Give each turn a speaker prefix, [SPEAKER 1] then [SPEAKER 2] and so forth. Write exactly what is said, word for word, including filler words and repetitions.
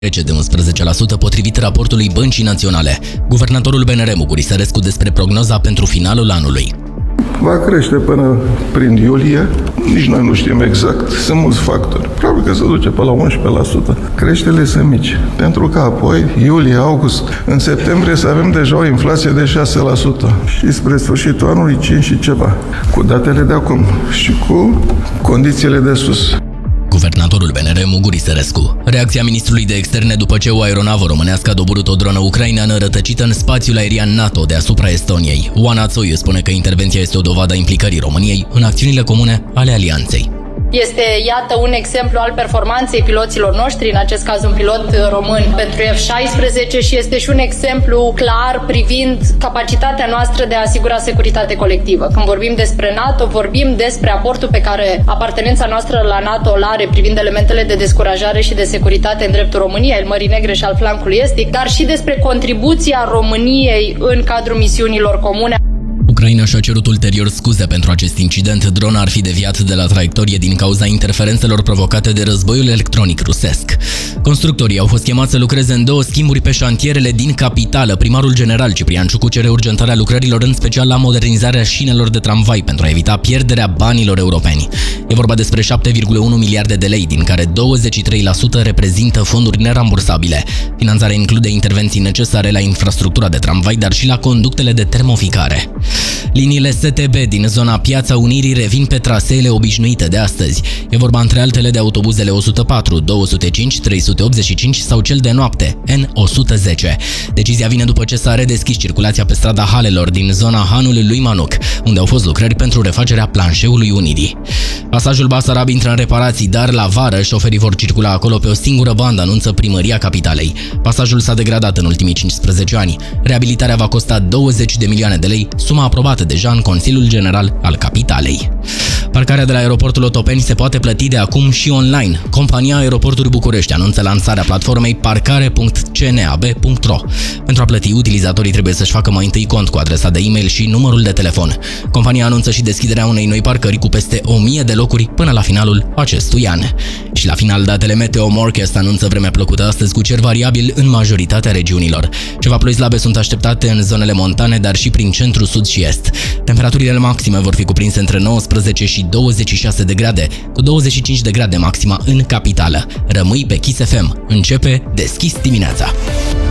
[SPEAKER 1] Trece de unsprezece la sută potrivit raportului Băncii Naționale. Guvernatorul B N R Muguri Sărescu despre prognoza pentru finalul anului.
[SPEAKER 2] Va crește până prin iulie, nici noi nu știm exact, sunt mulți factori. Probabil că se duce pe la unsprezece la sută. Creșterile sunt mici, pentru că apoi, iulie, august, în septembrie să avem deja o inflație de șase la sută și spre sfârșitul anului cinci și ceva, cu datele de acum și cu condițiile de sus.
[SPEAKER 1] Guvernatorul B N R Muguri Sărescu. Reacția ministrului de externe după ce o aeronavă românească a doborât o dronă ucraineană rătăcită în spațiul aerian NATO deasupra Estoniei. Oana Țoiu spune că intervenția este o dovadă a implicării României în acțiunile comune ale alianței.
[SPEAKER 3] Este, iată, un exemplu al performanței piloților noștri, în acest caz un pilot român pentru F șaisprezece, și este și un exemplu clar privind capacitatea noastră de a asigura securitate colectivă. Când vorbim despre NATO, vorbim despre aportul pe care apartenența noastră la NATO îl are privind elementele de descurajare și de securitate în dreptul României, al Mării Negre și al flancului estic, dar și despre contribuția României în cadrul misiunilor comune.
[SPEAKER 1] Ucraina și-a cerut ulterior scuze pentru acest incident. Drona ar fi deviat de la traiectorie din cauza interferențelor provocate de războiul electronic rusesc. Constructorii au fost chemați să lucreze în două schimburi pe șantierele din capitală. Primarul general Ciprian Ciucu cere urgentarea lucrărilor, în special la modernizarea șinelor de tramvai, pentru a evita pierderea banilor europeni. E vorba despre șapte virgulă unu miliarde de lei, din care douăzeci și trei la sută reprezintă fonduri nerambursabile. Finanțarea include intervenții necesare la infrastructura de tramvai, dar și la conductele de termoficare. Liniile S T B din zona Piața Unirii revin pe traseele obișnuite de astăzi. E vorba între altele de autobuzele o sută patru, două sute cinci, trei sute optzeci și cinci sau cel de noapte, N o sută zece. Decizia vine după ce s-a redeschis circulația pe strada Halelor din zona Hanului lui Manuc, unde au fost lucrări pentru refacerea planșeului Unirii. Pasajul Basarab intră în reparații, dar la vară șoferii vor circula acolo pe o singură bandă, anunță Primăria Capitalei. Pasajul s-a degradat în ultimii cincisprezece ani. Reabilitarea va costa douăzeci de milioane de lei, suma aprobată deja în Consiliul General al Capitalei. Parcarea de la aeroportul Otopeni se poate plăti de acum și online. Compania Aeroporturi București anunță lansarea platformei parcare punct c n a b punct r o. Pentru a plăti, utilizatorii trebuie să-și facă mai întâi cont cu adresa de e-mail și numărul de telefon. Compania anunță și deschiderea unei noi parcări cu peste o mie de locuri până la finalul acestui an. Și la final, datele Meteo Morecast anunță vremea plăcută astăzi cu cer variabil în majoritatea regiunilor. Ceva ploi slabe sunt așteptate în zonele montane, dar și prin centru, sud și est. Temperaturile maxime vor fi cuprinse între nouăsprezece și douăzeci și șase de grade, cu douăzeci și cinci de grade maxima în capitală. Rămâi pe Kiss F M. Începe Deschis dimineața!